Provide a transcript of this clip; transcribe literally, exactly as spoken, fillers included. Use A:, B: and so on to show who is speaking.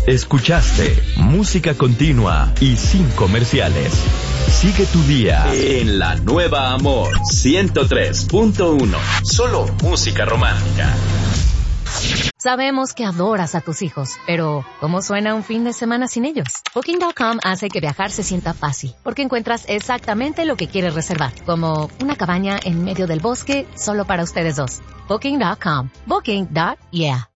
A: Escuchaste música continua y sin comerciales. Sigue tu día en la nueva Amor ciento tres punto uno. Solo música romántica.
B: Sabemos que adoras a tus hijos, pero ¿cómo suena un fin de semana sin ellos? Booking punto com hace que viajar se sienta fácil, porque encuentras exactamente lo que quieres reservar, como una cabaña en medio del bosque solo para ustedes dos. Booking punto com. Booking. Yeah.